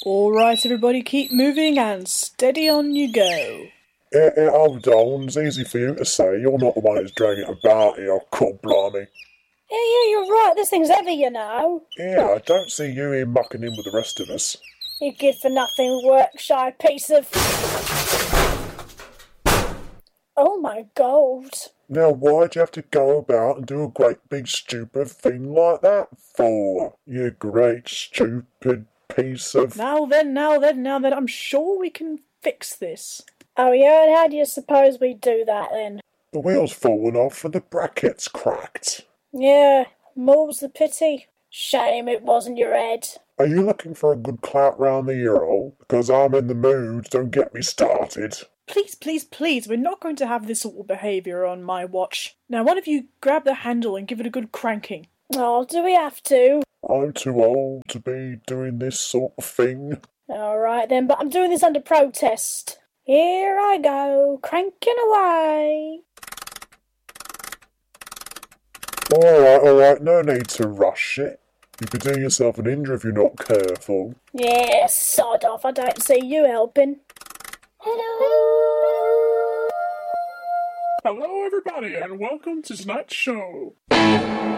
Alright everybody, keep moving and steady on you go. Hold on, it's easy for you to say. You're not the one who's dragging it about here, God blimey. Yeah, you're right. This thing's heavy, you know. Yeah, I don't see you here mucking in with the rest of us. You good-for-nothing work-shy piece of... Oh my God. Now, why'd you have to go about and do a great big stupid thing like that for? You great stupid piece of... Now then, I'm sure we can fix this. Oh yeah, and how do you suppose we do that then? The wheel's fallen off and the bracket's cracked. Yeah, more's the pity. Shame it wasn't your head. Are you looking for a good clout round the earhole? Because I'm in the mood, don't get me started. Please, we're not going to have this sort of behaviour on my watch. Now one of you grab the handle and give it a good cranking. Oh, do we have to? I'm too old to be doing this sort of thing. Alright then, but I'm doing this under protest. Here I go, cranking away. Alright, no need to rush it. You could do yourself an injury if you're not careful. Yeah, sod off, I don't see you helping. Hello? Hello everybody and welcome to tonight's show.